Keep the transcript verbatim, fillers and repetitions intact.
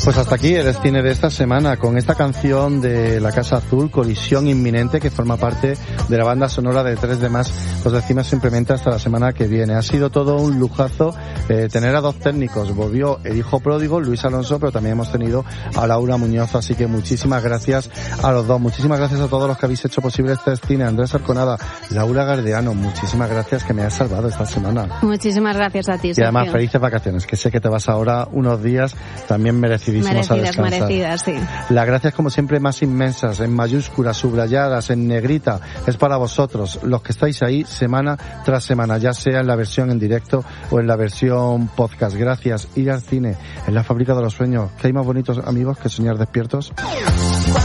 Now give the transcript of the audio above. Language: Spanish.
Pues hasta aquí el cine de esta semana, con esta canción de La Casa Azul, Colisión Inminente, que forma parte de la banda sonora de tres de más. Os decimos simplemente hasta la semana que viene. Ha sido todo un lujazo eh, tener a dos técnicos. Volvió el hijo pródigo, Luis Alonso, pero también hemos tenido a Laura Muñoz, así que muchísimas gracias a los dos. Muchísimas gracias a todos los que habéis hecho posible este cine. Andrés Arconada, Laura Gardeano, muchísimas gracias, que me has salvado esta semana. Muchísimas gracias a ti, Sergio. Y además, felices vacaciones, que sé que te vas ahora unos días también merecidísimos merecidas, a descansar. Merecidas, sí. Las gracias, como siempre, más inmensas, en mayúsculas, subrayadas, en negrita, es para vosotros, los que estáis ahí semana tras semana, ya sea en la versión en directo o en la versión podcast. Gracias. Ir al cine, en la fábrica de los sueños. ¿Qué hay más bonitos, amigos, que soñar despiertos?